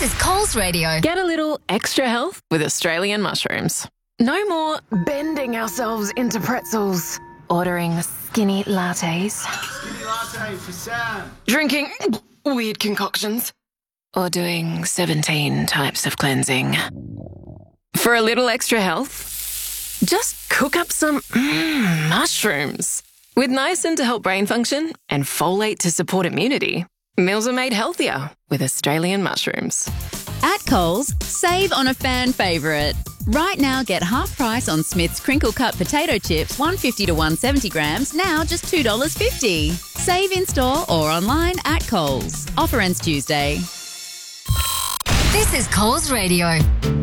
This is Coles Radio. Get a little extra health with Australian mushrooms. No more bending ourselves into pretzels, ordering skinny lattes, Skinny latte for Sam. drinking weird concoctions, or doing 17 types of cleansing. For a little extra health, just cook up some mushrooms. With niacin to help brain function and folate to support immunity, meals are made healthier with Australian mushrooms. At Coles, save on a fan favourite. Right now, get half price on Smith's crinkle cut potato chips, 150 to 170 grams, now just $2.50. Save in store or online at Coles. Offer ends Tuesday. This is Coles Radio.